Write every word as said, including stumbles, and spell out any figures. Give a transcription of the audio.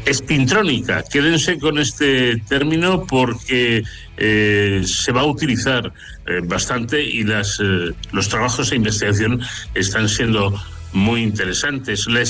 espintrónica. Quédense con este término porque eh, se va a utilizar eh, bastante y las, eh, los trabajos de investigación están siendo muy interesantes. La